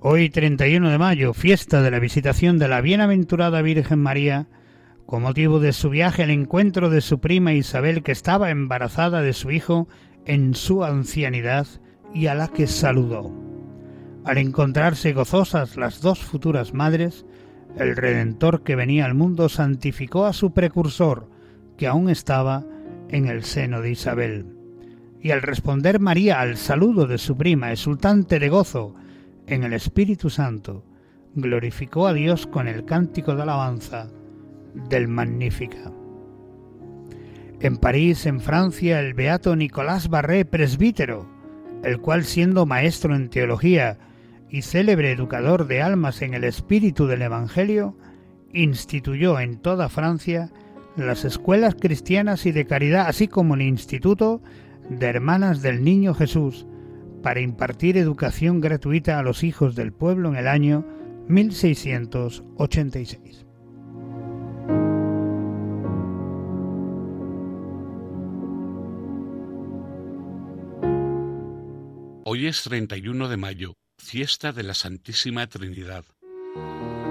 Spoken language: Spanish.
Hoy, 31 de mayo, fiesta de la visitación de la Bienaventurada Virgen María, con motivo de su viaje al encuentro de su prima Isabel, que estaba embarazada de su hijo en su ancianidad y a la que saludó. Al encontrarse gozosas las dos futuras madres, el Redentor que venía al mundo santificó a su precursor, que aún estaba en el seno de Isabel. Y al responder María al saludo de su prima, exultante de gozo en el Espíritu Santo, glorificó a Dios con el cántico de alabanza del Magnificat. En París, en Francia, el beato Nicolás Barré, presbítero, el cual, siendo maestro en teología y célebre educador de almas en el espíritu del Evangelio, instituyó en toda Francia las escuelas cristianas y de caridad, así como el Instituto de Hermanas del Niño Jesús, para impartir educación gratuita a los hijos del pueblo en el año 1686. Hoy es 31 de mayo, fiesta de la Santísima Trinidad.